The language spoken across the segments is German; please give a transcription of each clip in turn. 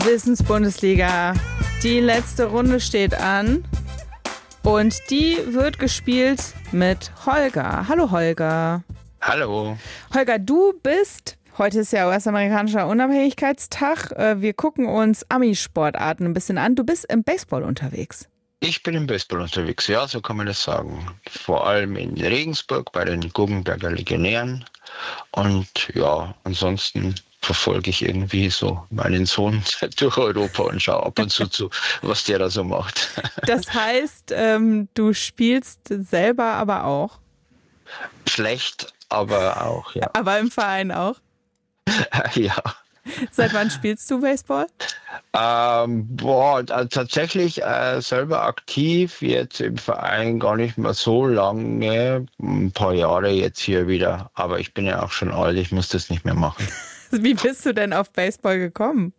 Wissensbundesliga. Die letzte Runde steht an und die wird gespielt mit Holger. Hallo Holger. Hallo. Holger, heute ist ja US-amerikanischer Unabhängigkeitstag. Wir gucken uns Ami-Sportarten ein bisschen an. Du bist im Baseball unterwegs. Ich bin im Baseball unterwegs, ja, so kann man das sagen. Vor allem in Regensburg bei den Guggenberger Legionären. Und ja, ansonsten verfolge ich irgendwie so meinen Sohn durch Europa und schaue ab und zu, was der da so macht. Das heißt, du spielst selber aber auch? Schlecht, aber auch, ja. Aber im Verein auch? Ja. Seit wann spielst du Baseball? Tatsächlich selber aktiv, jetzt im Verein gar nicht mehr so lange, ein paar Jahre jetzt hier wieder. Aber ich bin ja auch schon alt, ich muss das nicht mehr machen. Wie bist du denn auf Baseball gekommen?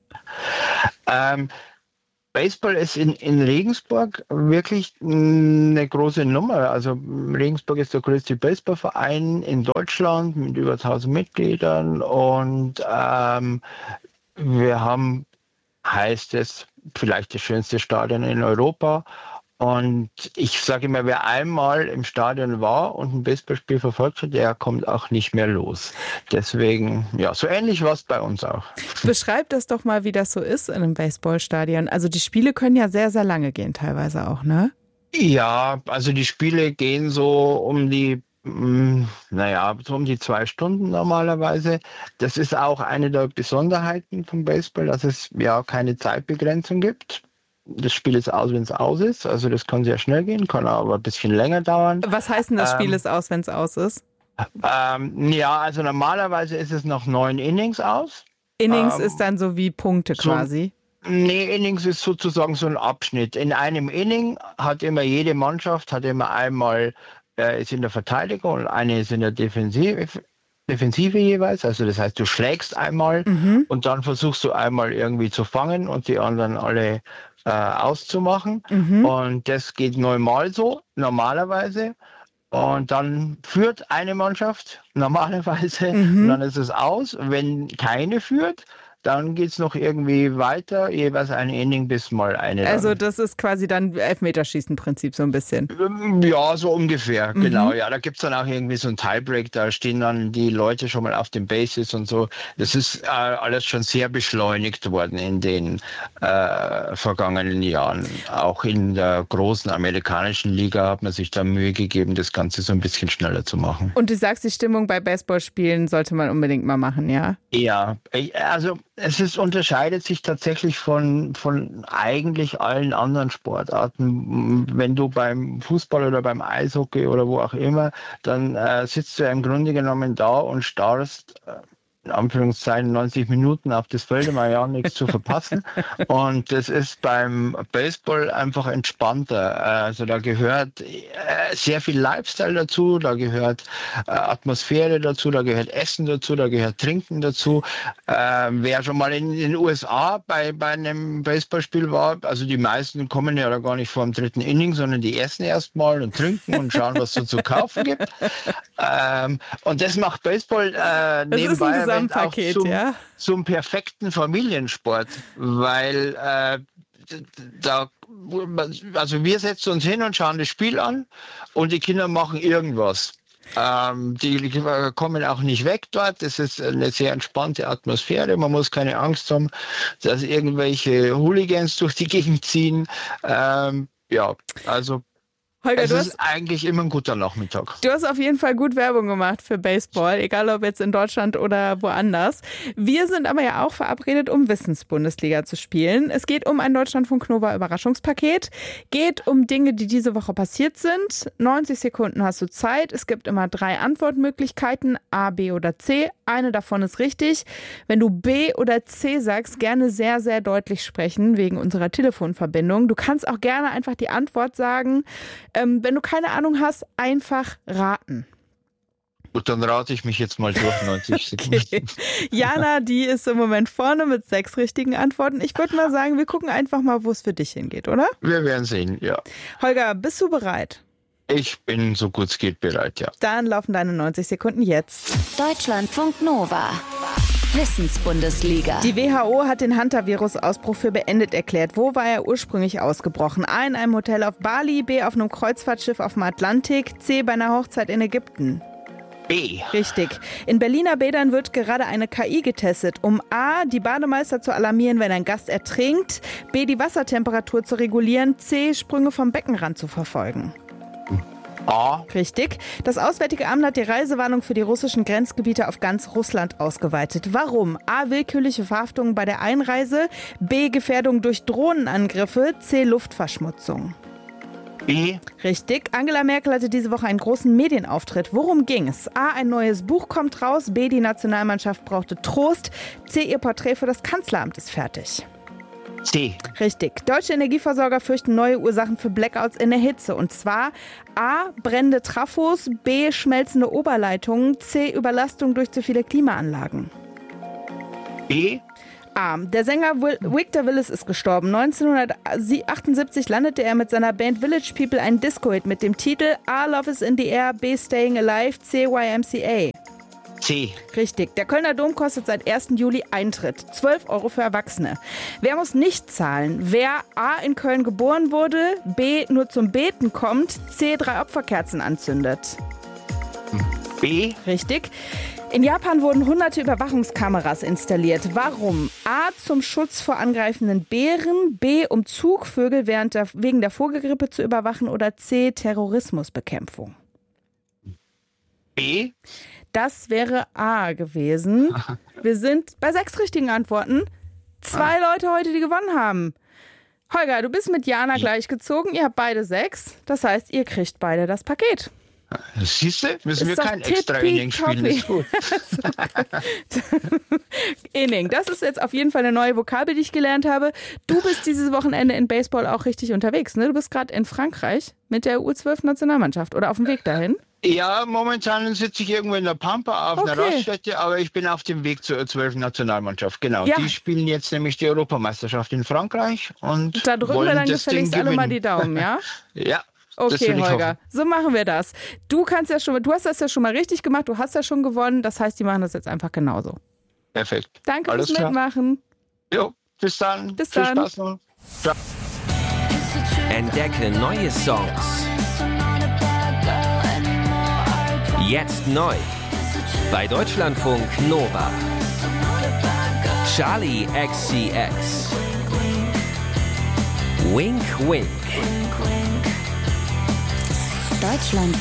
Baseball ist in Regensburg wirklich eine große Nummer. Also Regensburg ist der größte Baseballverein in Deutschland mit über 1000 Mitgliedern und wir haben, heißt es, vielleicht das schönste Stadion in Europa. Und ich sage immer, wer einmal im Stadion war und ein Baseballspiel verfolgt hat, der kommt auch nicht mehr los. Deswegen, ja, so ähnlich war es bei uns auch. Beschreib das doch mal, wie das so ist in einem Baseballstadion. Also die Spiele können ja sehr, sehr lange gehen teilweise auch, ne? Ja, also die Spiele gehen so um die 2 Stunden normalerweise. Das ist auch eine der Besonderheiten vom Baseball, dass es ja keine Zeitbegrenzung gibt. Das Spiel ist aus, wenn es aus ist. Also das kann sehr schnell gehen, kann aber ein bisschen länger dauern. Was heißt denn, das Spiel ist aus, wenn es aus ist? Also normalerweise ist es noch 9 Innings aus. Innings ist dann so wie Punkte quasi? Nee, Innings ist sozusagen so ein Abschnitt. In einem Inning hat immer jede Mannschaft, einmal ist in der Verteidigung und eine ist in der Defensive jeweils. Also das heißt, du schlägst einmal und dann versuchst du einmal irgendwie zu fangen und die anderen alle auszumachen. Und das geht neunmal so, normalerweise. Und dann führt eine Mannschaft normalerweise und dann ist es aus. Wenn keine führt, dann geht es noch irgendwie weiter, jeweils ein Inning bis mal eine. Also das ist quasi dann Elfmeterschießen-Prinzip so ein bisschen. Ja, so ungefähr, genau. Ja, da gibt es dann auch irgendwie so ein Tiebreak, da stehen dann die Leute schon mal auf den Bases und so. Das ist alles schon sehr beschleunigt worden in den vergangenen Jahren. Auch in der großen amerikanischen Liga hat man sich da Mühe gegeben, das Ganze so ein bisschen schneller zu machen. Und du sagst, die Stimmung bei Baseballspielen sollte man unbedingt mal machen, ja? Ja, also es unterscheidet sich tatsächlich von eigentlich allen anderen Sportarten. Wenn du beim Fußball oder beim Eishockey oder wo auch immer, dann sitzt du ja im Grunde genommen da und starrst in Anführungszeichen 90 Minuten auf das Feld, um ja nichts zu verpassen. Und das ist beim Baseball einfach entspannter. Also da gehört sehr viel Lifestyle dazu, da gehört Atmosphäre dazu, da gehört Essen dazu, da gehört Trinken dazu. Wer schon mal in den USA bei einem Baseballspiel war, also die meisten kommen ja da gar nicht vor dem 3. Inning, sondern die essen erst mal und trinken und schauen, was es zu kaufen gibt. Und das macht Baseball nebenbei auch zum perfekten Familiensport, weil wir setzen uns hin und schauen das Spiel an und die Kinder machen irgendwas. Die kommen auch nicht weg dort. Das ist eine sehr entspannte Atmosphäre. Man muss keine Angst haben, dass irgendwelche Hooligans durch die Gegend ziehen. Holger, es ist eigentlich immer ein guter Nachmittag. Du hast auf jeden Fall gut Werbung gemacht für Baseball, egal ob jetzt in Deutschland oder woanders. Wir sind aber ja auch verabredet, um Wissensbundesliga zu spielen. Es geht um ein Deutschlandfunk Nova Überraschungspaket, geht um Dinge, die diese Woche passiert sind. 90 Sekunden hast du Zeit. Es gibt immer 3 Antwortmöglichkeiten, A, B oder C. Eine davon ist richtig. Wenn du B oder C sagst, gerne sehr, sehr deutlich sprechen, wegen unserer Telefonverbindung. Du kannst auch gerne einfach die Antwort sagen. Wenn du keine Ahnung hast, einfach raten. Gut, dann rate ich mich jetzt mal durch 90 Sekunden. Okay. Jana, die ist im Moment vorne mit 6 richtigen Antworten. Ich würde mal sagen, wir gucken einfach mal, wo es für dich hingeht, oder? Wir werden sehen, ja. Holger, bist du bereit? Ich bin so gut es geht bereit, ja. Dann laufen deine 90 Sekunden jetzt. Deutschlandfunk Nova. Wissensbundesliga. Die WHO hat den Hantavirus-Ausbruch für beendet erklärt. Wo war er ursprünglich ausgebrochen? A, in einem Hotel auf Bali, B, auf einem Kreuzfahrtschiff auf dem Atlantik, C, bei einer Hochzeit in Ägypten. B. Richtig. In Berliner Bädern wird gerade eine KI getestet, um A, die Bademeister zu alarmieren, wenn ein Gast ertrinkt, B, die Wassertemperatur zu regulieren, C, Sprünge vom Beckenrand zu verfolgen. A. Richtig. Das Auswärtige Amt hat die Reisewarnung für die russischen Grenzgebiete auf ganz Russland ausgeweitet. Warum? A, willkürliche Verhaftungen bei der Einreise, B, Gefährdung durch Drohnenangriffe, C, Luftverschmutzung. B. Richtig. Angela Merkel hatte diese Woche einen großen Medienauftritt. Worum ging es? A, ein neues Buch kommt raus, B, die Nationalmannschaft brauchte Trost, C, ihr Porträt für das Kanzleramt ist fertig. C. Richtig. Deutsche Energieversorger fürchten neue Ursachen für Blackouts in der Hitze. Und zwar A, brennende Trafos, B, schmelzende Oberleitungen, C, Überlastung durch zu viele Klimaanlagen. B. A, der Sänger Victor Willis ist gestorben. 1978 landete er mit seiner Band Village People einen Disco-Hit mit dem Titel A, Love is in the Air, B, Staying Alive, C, YMCA. C. Richtig. Der Kölner Dom kostet seit 1. Juli Eintritt. 12 € für Erwachsene. Wer muss nicht zahlen? Wer A, in Köln geboren wurde, B, nur zum Beten kommt, C, 3 Opferkerzen anzündet. B. Richtig. In Japan wurden hunderte Überwachungskameras installiert. Warum? A, zum Schutz vor angreifenden Bären, B, um Zugvögel wegen der Vogelgrippe zu überwachen oder C, Terrorismusbekämpfung. B. Das wäre A gewesen. Wir sind bei 6 richtigen Antworten. 2 Leute heute, die gewonnen haben. Holger, du bist mit Jana gleichgezogen. Ihr habt beide 6. Das heißt, ihr kriegt beide das Paket. Siehst du? Müssen wir Ist doch kein extra Inning spielen. Ist gut. Inning, das ist jetzt auf jeden Fall eine neue Vokabel, die ich gelernt habe. Du bist dieses Wochenende in Baseball auch richtig unterwegs, ne? Du bist gerade in Frankreich mit der U12-Nationalmannschaft oder auf dem Weg dahin? Ja, momentan sitze ich irgendwo in der Pampa auf einer Raststätte, aber ich bin auf dem Weg zur U12-Nationalmannschaft. Genau, ja. Die spielen jetzt nämlich die Europameisterschaft in Frankreich. Und da drücken wir dann gefälligst alle mal die Daumen, ja? Ja. Okay, Holger, so machen wir das. Du hast das ja schon mal richtig gemacht, du hast ja schon gewonnen, das heißt, die machen das jetzt einfach genauso. Perfekt. Danke fürs Mitmachen. Jo, bis dann. Bis Viel dann. Spaß noch. Ciao. Entdecke neue Songs. Jetzt neu. Bei Deutschlandfunk Nova. Charlie XCX. Wink Wink. Deutschlandfunk